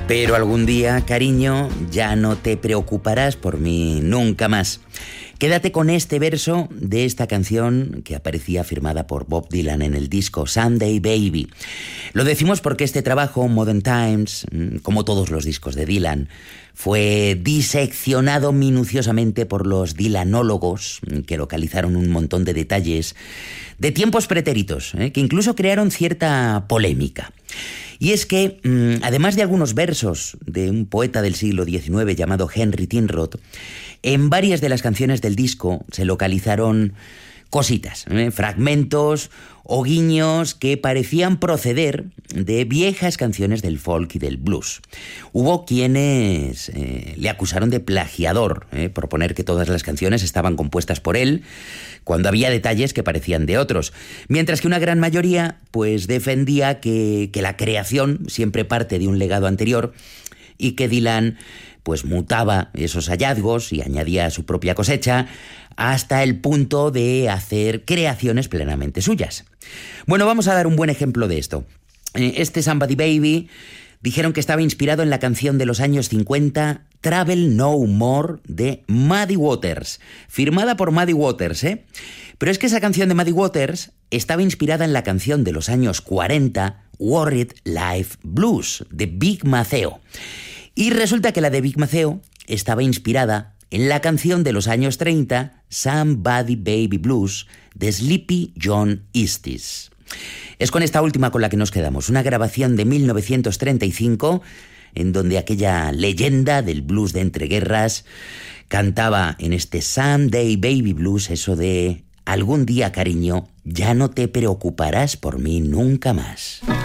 Pero algún día, cariño, ya no te preocuparás por mí nunca más. Quédate con este verso de esta canción que aparecía firmada por Bob Dylan en el disco Someday Baby. Lo decimos porque este trabajo, Modern Times, como todos los discos de Dylan, fue diseccionado minuciosamente por los dylanólogos, que localizaron un montón de detalles de tiempos pretéritos, que incluso crearon cierta polémica. Y es que, además de algunos versos de un poeta del siglo XIX llamado Henry Tinrod, en varias de las canciones del disco se localizaron cositas, fragmentos o guiños que parecían proceder de viejas canciones del folk y del blues. Hubo quienes le acusaron de plagiador, por poner que todas las canciones estaban compuestas por él, cuando había detalles que parecían de otros, mientras que una gran mayoría pues defendía que la creación siempre parte de un legado anterior y que Dylan pues mutaba esos hallazgos y añadía su propia cosecha hasta el punto de hacer creaciones plenamente suyas. Bueno, vamos a dar un buen ejemplo de esto. Este Somebody Baby dijeron que estaba inspirado en la canción de los años 50 Travel No More de Muddy Waters, firmada por Muddy Waters, Pero es que esa canción de Muddy Waters estaba inspirada en la canción de los años 40 Worried Life Blues de Big Maceo. Y resulta que la de Big Maceo estaba inspirada en la canción de los años 30, Somebody Baby Blues, de Sleepy John Estes. Es con esta última con la que nos quedamos, una grabación de 1935, en donde aquella leyenda del blues de entreguerras cantaba en este Someday Baby Blues eso de: algún día, cariño, ya no te preocuparás por mí nunca más.